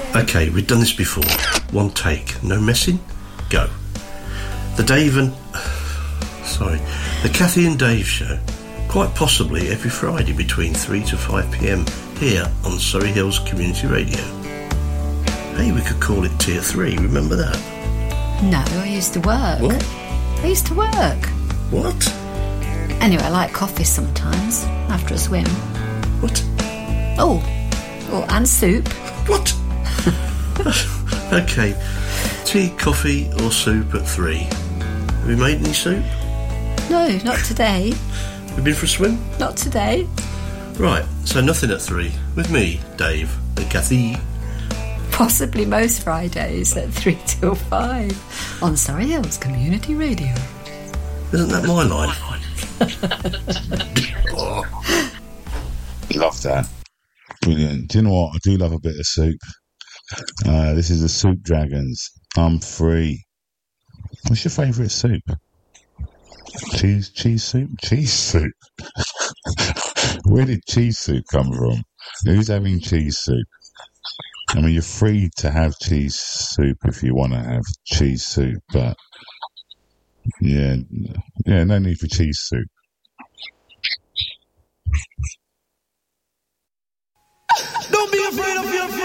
Okay, we've done this before. One take, no messing. Go. The Kathy and Dave show, quite possibly every Friday between 3 to 5 p.m. here on Surrey Hills Community Radio. Hey, we could call it Tier 3, remember that? No, I used to work. What? I used to work. What? Anyway, I like coffee sometimes, after a swim. What? Oh, and soup. What? Okay, tea, coffee or soup at 3. Have you made any soup? No, not today. Have you been for a swim? Not today. Right, so nothing at 3. With me, Dave and Kathy. Possibly most Fridays at 3 till 5 on Surrey Hills Community Radio. Isn't that my line? Love that. Brilliant. Do you know what? I do love a bit of soup. This is the Soup Dragons. I'm free. What's your favourite soup? Cheese soup? Cheese soup? Where did cheese soup come from? Who's having cheese soup? I mean, you're free to have cheese soup if you want to have cheese soup, but yeah, no need for cheese soup. Don't be afraid of your